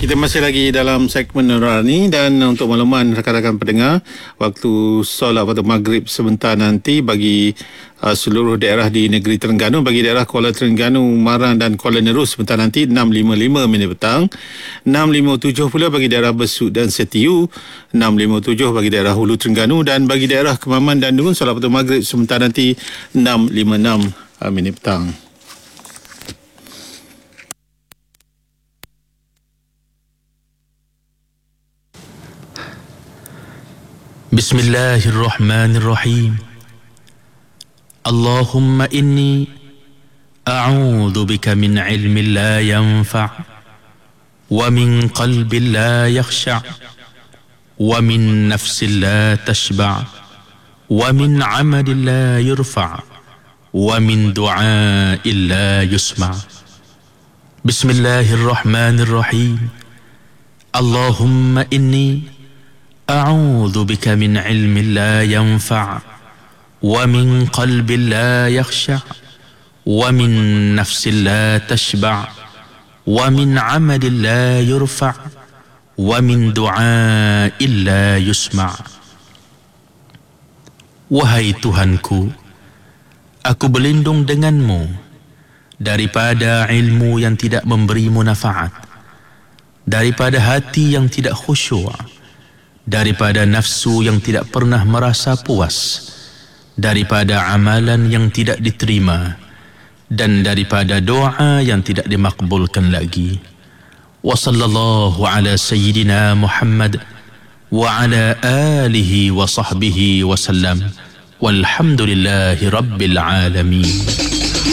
Kita masih lagi dalam segmen Nurani, dan untuk makluman rakan-rakan pendengar, waktu solat waktu maghrib sebentar nanti bagi seluruh daerah di negeri Terengganu, bagi daerah Kuala Terengganu, Marang dan Kuala Neru sebentar nanti 6.55 minit petang, 6.57 pula bagi daerah Besut dan Setiu, 6.57 bagi daerah Hulu Terengganu, dan bagi daerah Kemaman dan Dungun solat waktu maghrib sebentar nanti 6.56 minit petang. Bismillahirrahmanirrahim. Allahumma inni a'udhu bika min ilmin la yanfa' wa min qalbin la yakhsha' wa min nafsin la tashba' wa min amalin la yurfa' wa min du'a'in la yusma'. Bismillahirrahmanirrahim. Allahumma inni أعوذ بك من علم لا ينفع ومن قلب لا يخشع ومن نفس لا تشبع ومن عمل لا يرفع ومن دعاء لا يسمع. Wahai Tuhanku, aku berlindung denganmu daripada ilmu yang tidak memberi manfaat, daripada hati yang tidak khusyuk, daripada nafsu yang tidak pernah merasa puas, daripada amalan yang tidak diterima, dan daripada doa yang tidak dimakbulkan lagi. Wa sallallahu ala sayyidina Muhammad wa ala alihi wa sahbihi wa sallam. Walhamdulillahi rabbil alamin.